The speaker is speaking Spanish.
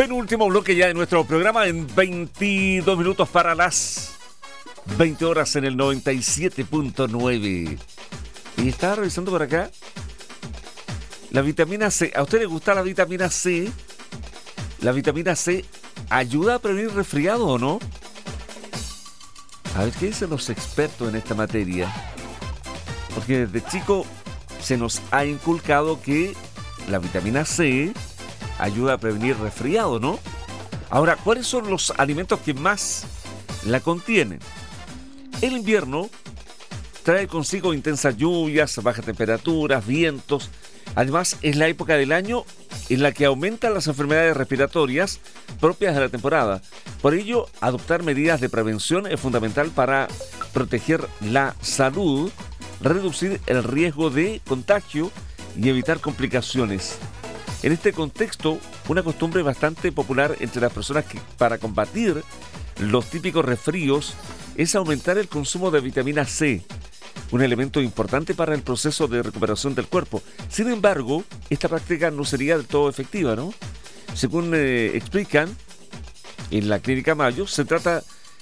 Penúltimo bloque ya de nuestro programa en 22 minutos para las 20 horas en el 97.9. Y estaba revisando por acá la vitamina C. ¿A usted le gusta la vitamina C? ¿La vitamina C ayuda a prevenir resfriado o no? A ver, ¿qué dicen los expertos en esta materia? Porque desde chico se nos ha inculcado que la vitamina C ayuda a prevenir resfriado, ¿no? Ahora, ¿cuáles son los alimentos que más la contienen? El invierno trae consigo intensas lluvias, bajas temperaturas, vientos. Además, es la época del año en la que aumentan las enfermedades respiratorias propias de la temporada. Por ello, adoptar medidas de prevención es fundamental para proteger la salud, reducir el riesgo de contagio y evitar complicaciones. En este contexto, una costumbre bastante popular entre las personas que, para combatir los típicos resfríos, es aumentar el consumo de vitamina C, un elemento importante para el proceso de recuperación del cuerpo. Sin embargo, esta práctica no sería del todo efectiva, ¿no? Según explican en la Clínica Mayo, se trata